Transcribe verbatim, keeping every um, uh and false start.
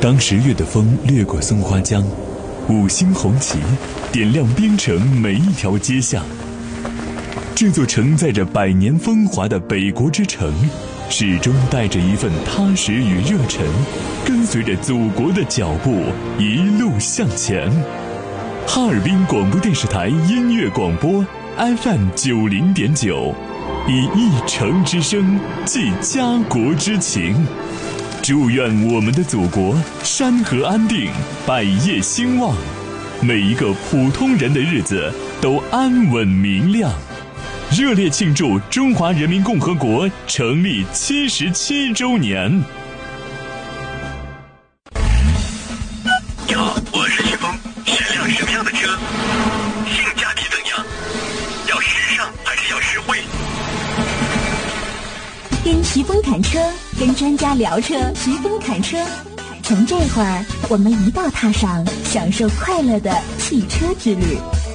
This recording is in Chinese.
当十月的风掠过松花江，五星红旗点亮边城每一条街巷。这座承载着百年风华的北国之城，始终带着一份踏实与热忱，跟随着祖国的脚步一路向前。哈尔滨广播电视台音乐广播 F M 九零点九，以一城之声寄家国之情。祝愿我们的祖国山河安定，百业兴旺，每一个普通人的日子都安稳明亮。热烈庆祝中华人民共和国成立七十七周年。 你好，我是徐峰，选辆什么样的车？性价比怎样？要时尚还是要实惠？ 跟徐峰谈车，跟专家聊车，徐峰谈车。从这会儿，我们一道踏上享受快乐的汽车之旅。